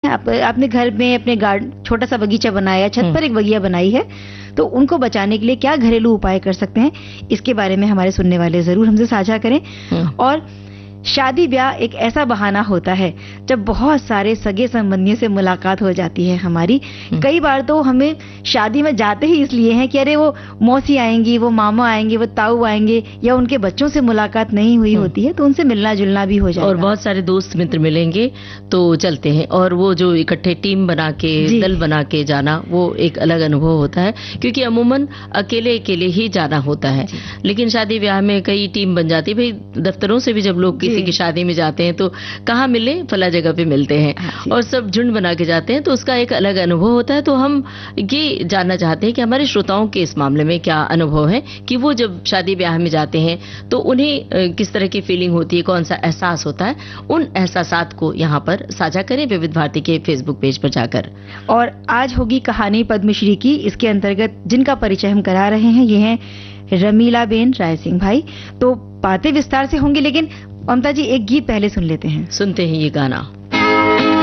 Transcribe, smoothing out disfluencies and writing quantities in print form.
आपने घर में अपने गार्डन छोटा सा बगीचा बनाया, छत पर एक बगिया बनाई है, तो उनको बचाने के लिए क्या घरेलू उपाय कर सकते हैं, इसके बारे में हमारे सुनने वाले जरूर हमसे साझा करें। और शादी ब्याह एक ऐसा बहाना होता है जब बहुत सारे सगे संबंधियों से मुलाकात हो जाती है हमारी। कई बार तो हमें शादी में जाते ही इसलिए हैं कि अरे वो मौसी आएंगी, वो मामा आएंगे, वो ताऊ आएंगे, या उनके बच्चों से मुलाकात नहीं हुई होती है तो उनसे मिलना जुलना भी हो जाएगा। और बहुत सारे दोस्त मित्र मिलेंगे तो चलते हैं, और वो जो इकट्ठे टीम बना के दल बना के जाना वो एक अलग अनुभव होता है, क्योंकि अमूमन अकेले अकेले ही जाना होता है। लेकिन शादी ब्याह में कई टीम बन जाती है। भाई दफ्तरों से भी जब लोग किसी की शादी में जाते हैं तो कहाँ मिले, फला जगह पे मिलते हैं, और सब झुंड बना के जाते हैं, तो उसका एक अलग अनुभव होता है। तो हम ये जानना चाहते हैं कि हमारे श्रोताओं के इस मामले में क्या अनुभव है कि वो जब शादी ब्याह में जाते हैं तो उन्हें किस तरह की फीलिंग होती है, कौन सा एहसास होता है। उन एहसासात को यहाँ पर साझा करें विविध भारती के फेसबुक पेज पर जाकर। और आज होगी कहानी पद्मश्री की। इसके अंतर्गत जिनका परिचय हम करा रहे हैं ये हैं रमीलाबेन रायसिंह भाई। तो बातें विस्तार से होंगी, लेकिन ममता जी एक गीत पहले सुन लेते हैं। सुनते हैं ये गाना।